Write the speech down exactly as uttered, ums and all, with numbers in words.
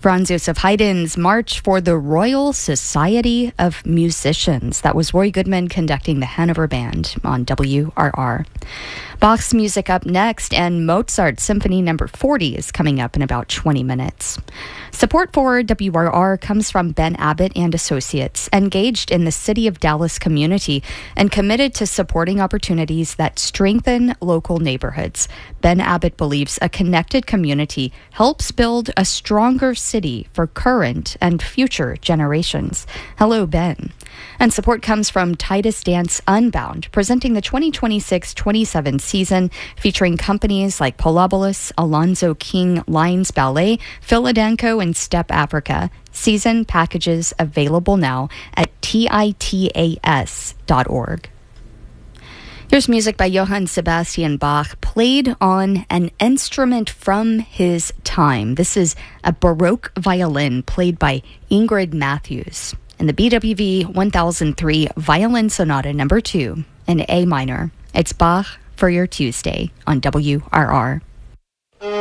Franz Josef Haydn's March for the Royal Society of Musicians. That was Roy Goodman conducting the Hanover Band on W R R. Bach's music up next, and Mozart Symphony Number forty is coming up in about twenty minutes. Support for W R R comes from Ben Abbott and Associates, engaged in the City of Dallas community and committed to supporting opportunities that strengthen local neighborhoods. Ben Abbott believes a connected community helps build a stronger city for current and future generations. Hello, Ben. And support comes from Titus Dance Unbound, presenting the twenty twenty-six twenty-seven season, featuring companies like Polobolus, Alonzo King Lines Ballet, Philadanco, and Step Africa. Season packages available now at titas dot org. Here's music by Johann Sebastian Bach, played on an instrument from his time. This is a Baroque violin played by Ingrid Matthews, and the B W V one thousand three Violin Sonata Number two in A minor. It's Bach for your Tuesday on W R R.